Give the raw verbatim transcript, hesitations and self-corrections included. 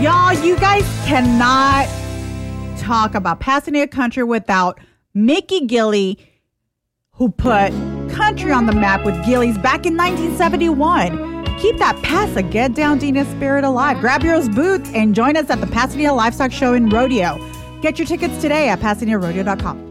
Y'all, you guys cannot talk about Pasadena country without Mickey Gilley, who put country on the map with Gilley's back in nineteen seventy-one. Keep that Pasadena spirit alive. Grab your boots and join us at the Pasadena Livestock Show in Rodeo. Get your tickets today at pasadena rodeo dot com.